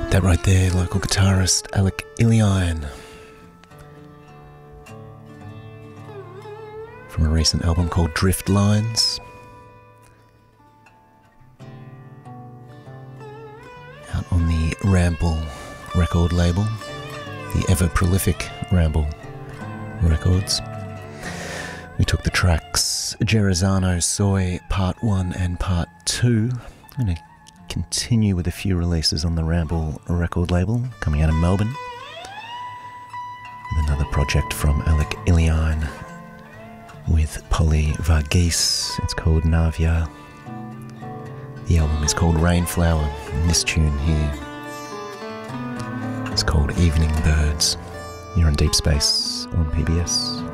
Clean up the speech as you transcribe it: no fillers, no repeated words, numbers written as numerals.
That right there, local guitarist Alec Iliane, from a recent album called Drift Lines, out on the Ramble record label, the ever prolific Ramble Records. We took the tracks Gerizano Soy Part 1 and Part 2. I'm going to continue with a few releases on the Ramble record label coming out of Melbourne, with another project from Alec Iliane with Polly Varghese. It's called Navia. The album is called Rainflower, and this tune here is called Evening Birds. You're on Deep Space on PBS.